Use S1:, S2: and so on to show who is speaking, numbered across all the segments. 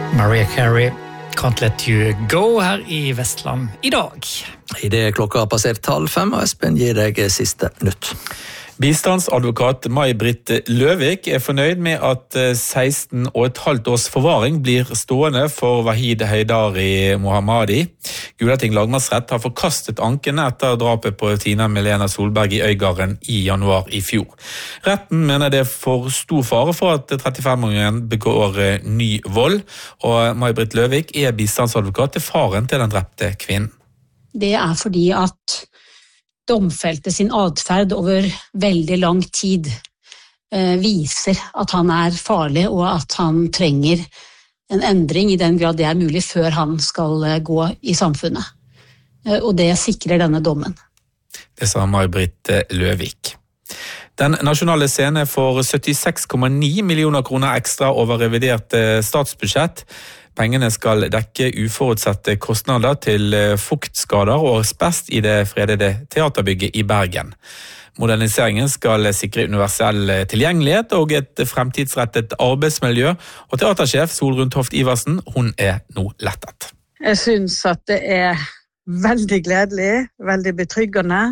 S1: Mariah Carey, Can't Let You Go her I Vestland I dag.
S2: I det klokka har passert 4:30, og Espen gir deg siste nytt.
S3: Bistandsadvokat May-Britt Løvik fornøyd med at 16,5 års forvaring blir stående for Wahid Heidari Mohammadi. Gulating lagmannsrett har forkastet ankene etter drapet på Tina Melena Solberg I Øygarden I januar I fjor. Retten mener det for stor fare for at 35-åringen begår ny vold, og May-Britt Løvik bistandsadvokat til faren til den drepte kvinnen.
S4: Det fordi at domfelte sin adferd over veldig lang tid viser at han farlig og at han trenger en endring I den grad det mulig før han skal gå I samfunnet. Og det sikrer denne dommen.
S3: Det sa May-Britt Løvik. Den nasjonale scene får 76,9 millioner kroner ekstra over revidert statsbudsjett. Pengene skal dekke uforutsette kostnader til fuktskader og asbest I det fredede teaterbygget I Bergen. Moderniseringen skal sikre universell tilgjengelighet og et fremtidsrettet arbeidsmiljø, og teatersjef Solrun Toft Iversen, hun nå lettet.
S5: Jeg synes at det veldig gledelig, veldig betryggende,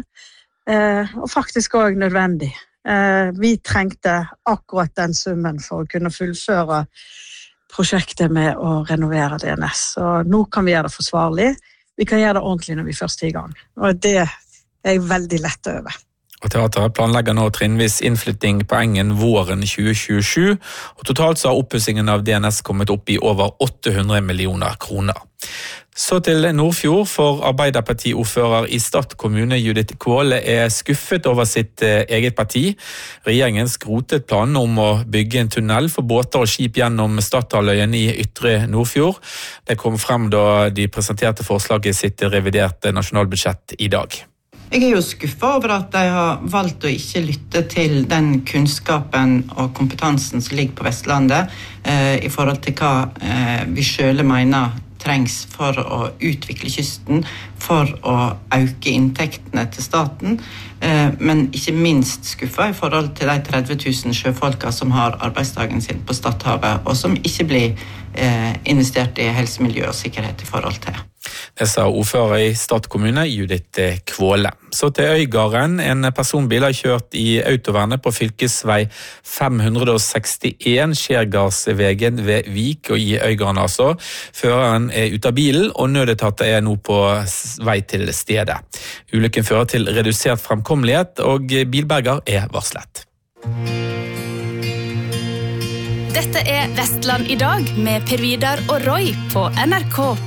S5: og faktisk også nødvendig. Vi trengte akkurat den summen for å kunne fullføre prosjektet med å renovere DNS. Og nå kan vi gjøre det forsvarlig. Vi kan gjøre det ordentlig når vi først I gang. Og det jeg veldig lett over.
S3: Og teateret planlegger nå trinnvis innflytting på Engen våren 2027, og totalt så har oppussingen av DNS kommet opp I over 800 millioner kroner. Så til Nordfjord, for Arbeiderpartiordfører I Stad kommune Judith Kvåle skuffet over sitt eget parti. Regjeringen skrotet planen om å bygge en tunnel for båter og skip gjennom Stadhalvøyen I ytre Nordfjord. Det kom frem da de presenterte forslaget sitt reviderte nasjonalbudsjett I dag.
S6: Jeg jo skuffet over at de har valgt å ikke lytte til den kunnskapen og kompetansen som ligger på Vestlandet I forhold til hva vi selv mener trengs for å utvikle kysten, for å øke inntektene til staten, men ikke minst skuffet I forhold til de 30 000 sjøfolka som har arbeidsdagen sin på Stadhavet, og som ikke blir investert I helse, miljø og sikkerhet I forhold til.
S3: Det sa ordfører I Stad kommune Judith Kvåle. Så til Øygarden, en personbil har kjørt I autovernet på fylkesvei 561 Skjærgardsvegen ved Vik og I Øygarden altså. Føreren ute av bilen, og nødetatet nå på vei til stedet. Ulykken fører til redusert fremkommelighet, og bilberger varslet.
S7: Dette Vestland I dag med Per Vidar og Roy på NRK